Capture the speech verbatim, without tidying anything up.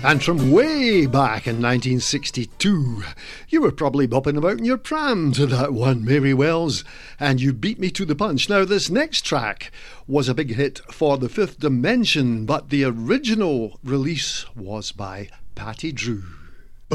And from way back in nineteen sixty-two, you were probably bopping about in your pram to that one, Mary Wells, and You Beat Me to the Punch. Now, this next track was a big hit for the Fifth Dimension, but the original release was by Patty Drew.